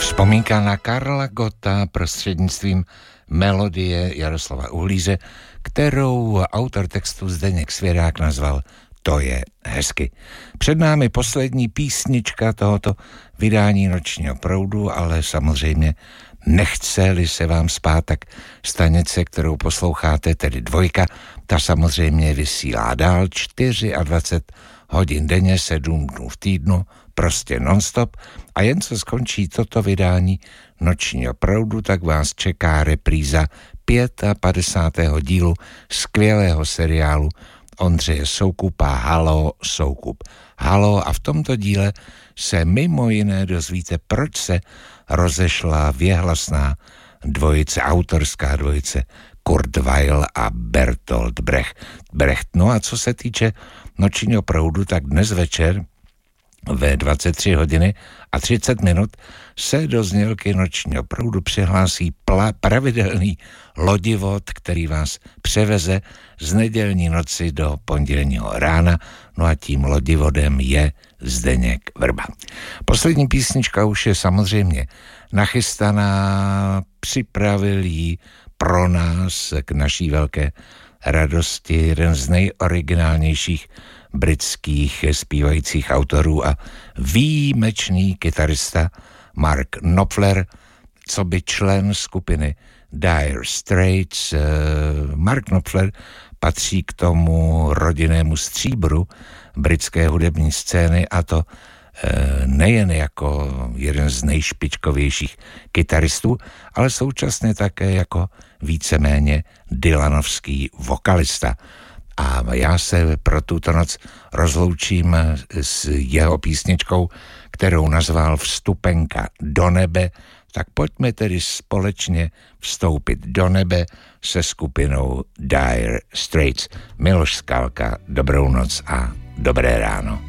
Vzpomínka na Karla Gotta prostřednictvím melodie Jaroslava Uhlíře, kterou autor textu Zdeněk Svěrák nazval To je hezky. Před námi poslední písnička tohoto vydání Nočního proudu, ale samozřejmě nechce-li se vám spát, tak stanice, kterou posloucháte, tedy Dvojka, ta samozřejmě vysílá dál 24 hodin denně, 7 dnů v týdnu, prostě non-stop, a jen co skončí toto vydání Nočního proudu, tak vás čeká repríza 55. dílu skvělého seriálu Ondřeje Soukupa Haló Soukup. Haló, a v tomto díle se mimo jiné dozvíte, proč se rozešla věhlasná dvojice, autorská dvojice Kurt Weill a Bertolt Brecht. No a co se týče Nočního proudu, tak dnes večer ve 23 hodiny a 30 minut se do znělky Nočního proudu přihlásí pravidelný lodivod, který vás převeze z nedělní noci do pondělního rána, no a tím lodivodem je Zdeněk Vrba. Poslední písnička už je samozřejmě nachystaná, připravil ji pro nás k naší velké radosti jeden z nejoriginálnějších britských zpívajících autorů a výjimečný kytarista Mark Knopfler, co by člen skupiny Dire Straits. Mark Knopfler patří k tomu rodinnému stříbru britské hudební scény, a to nejen jako jeden z nejšpičkovějších kytaristů, ale současně také jako víceméně dylanovský vokalista. A já se pro tuto noc rozloučím s jeho písničkou, kterou nazval Vstupenka do nebe. Tak pojďme tedy společně vstoupit do nebe se skupinou Dire Straits. Miloš Skalka, dobrou noc a dobré ráno.